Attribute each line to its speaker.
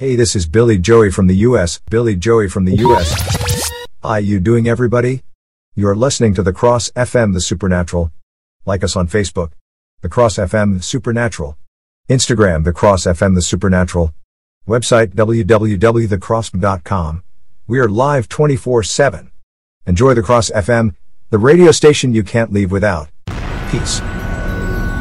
Speaker 1: Hey, this is Billy Joey from the US. Billy Joey from the US. How you doing, everybody? You're listening to The Cross FM The Supernatural. Like us on Facebook, The Cross FM Supernatural. Instagram, The Cross FM The Supernatural. Website, www.thecross.com. We are live 24/7. Enjoy The Cross FM, the radio station you can't leave without. Peace.